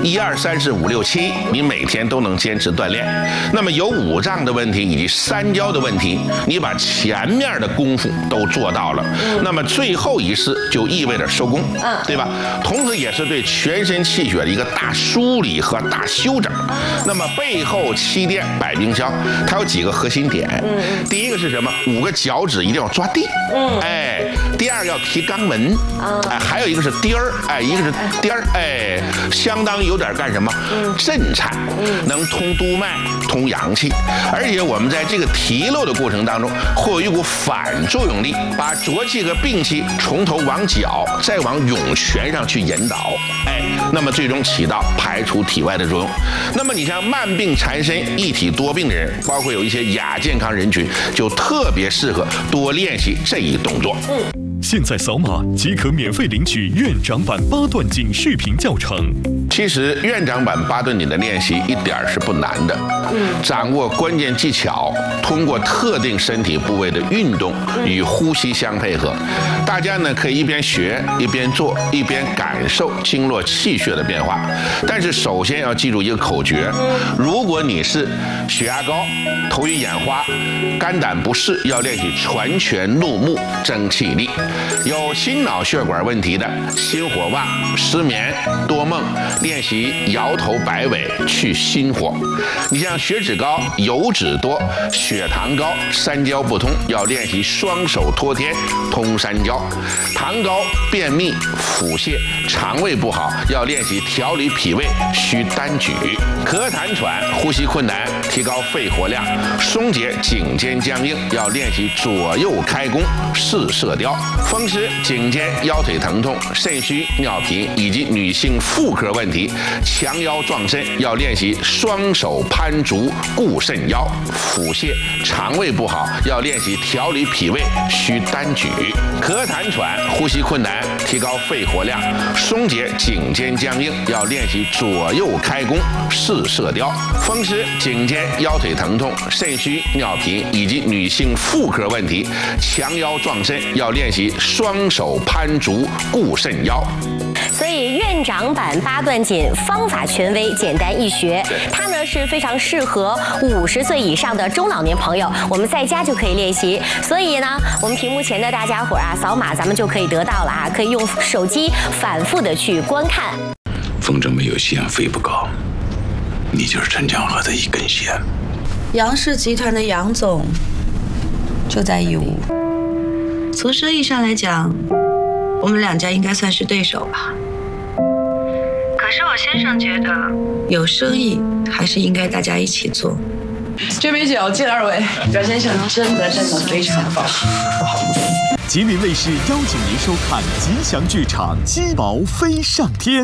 1、2、3、4、5、6、7，你每天都能坚持锻炼。那么有五脏的问题以及三焦的问题，你把前面的功夫都做到了，那么最后一式就意味着收工，对吧？同时也是对全身气血的一个大梳理和大修整。那么背后七垫百病消，它有几个核心点。第一个是什么？5个脚趾一定要抓地。第二个要提肛门。还有一个是颠儿。一个是颠儿。相当于有点干什么？震颤，能通督脉、通阳气。而且我们在这个提溜的过程当中，会有一股反作用力，把浊气和病气从头往脚，再往涌泉上去引导。那么最终起到排除体外的作用。那么你像慢病缠身、一体多病的人，包括有一些亚健康人群，就特别适合多练习这一动作。 现在扫码即可免费领取院长版8段锦视频教程。 其实院长版8段锦的练习一点是不难的，掌握关键技巧，通过特定身体部位的运动与呼吸相配合，大家呢可以一边学一边做，一边感受经络气血的变化。但是首先要记住一个口诀：如果你是血压高、头晕眼花、肝胆不适，要练习传拳怒目增气力；有心脑血管问题的，心火旺、失眠、多梦，练习摇头摆尾去心火。你像血脂高、油脂多、血糖高、三焦不通，要练习双手托天通三焦；糖高、便秘、腹泻、肠胃不好，要练习调理脾胃需单举；咳痰喘、呼吸困难，提高肺活量；松解颈肩僵硬，要练习左右开弓试射雕；风湿、颈肩、腰腿疼痛、肾虚、尿频以及女性妇科问题，强腰壮肾，要练习双手攀足固肾腰；腹泻、肠胃不好，要练习调理脾胃需单举；咳痰喘、呼吸困难，提高肺活量；松解颈肩僵硬，要练习左右开弓试射雕；风湿、颈肩、腰腿疼痛、肾虚、尿频以及女性妇科问题，强腰壮肾，要练习双手攀足固肾腰。 所以院长版8段锦方法权威，简单易学，它呢是非常适合50岁以上的中老年朋友，我们在家就可以练习。所以呢，我们屏幕前的大家伙啊，扫码咱们就可以得到了啊，可以用手机反复的去观看。 风筝没有线飞不高，你就是陈江河的一根线。 杨氏集团的杨总就在义乌，从生意上来讲，我们2家应该算是对手吧。可是我先生觉得，有生意还是应该大家一起做。 这杯酒敬2位，赵先生真的非常棒，不好意思。 吉林卫视邀请您收看吉祥剧场《鸡毛飞上天》。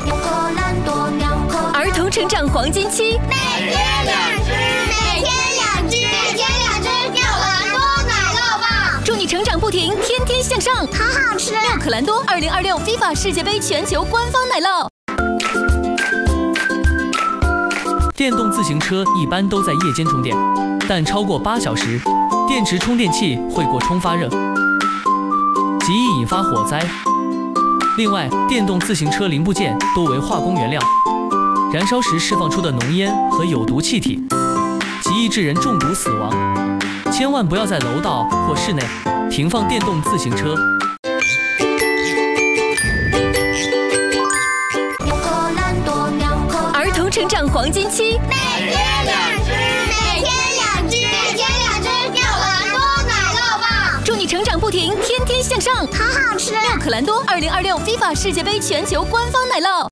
儿童成长黄金期， 每天2只，每天2只，每天2只妙可蓝多奶酪棒， 祝你成长不停，天天向上， 好好吃。 妙可蓝多2026 FIFA 世界杯全球官方奶酪。 电动自行车一般都在夜间充电，但超过8小时，电池充电器会过充发热，极易引发火灾。另外，电动自行车零部件多为化工原料，燃烧时释放出的浓烟和有毒气体，极易致人中毒死亡。千万不要在楼道或室内停放电动自行车。 儿童成长黄金期， 每天2只，每天2只，每天2只妙可蓝多奶酪棒， 祝你成长不停，天天向上， 好好吃。 妙可蓝多2026 FIFA 世界杯全球官方奶酪。